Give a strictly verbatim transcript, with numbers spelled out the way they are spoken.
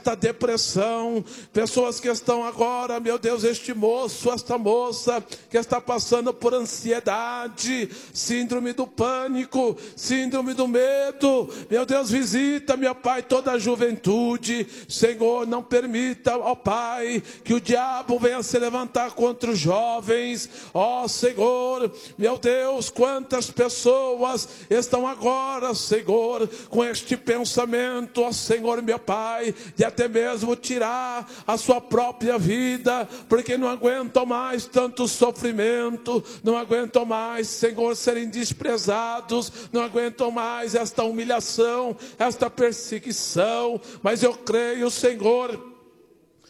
esta depressão, pessoas que estão agora, meu Deus, este moço, esta moça, que está passando por ansiedade, síndrome do pânico, síndrome do medo, meu Deus, visita, meu Pai, toda a juventude, Senhor, não permita, ó Pai, que o diabo venha se levantar contra os jovens, ó Senhor, meu Deus, quantas pessoas estão agora, Senhor, com este pensamento, ó Senhor, meu Pai, de até mesmo tirar a sua própria vida, porque não aguentam mais tanto sofrimento, não aguentam mais, Senhor, serem desprezados, não aguentam mais esta humilhação, esta perseguição, mas eu creio, Senhor,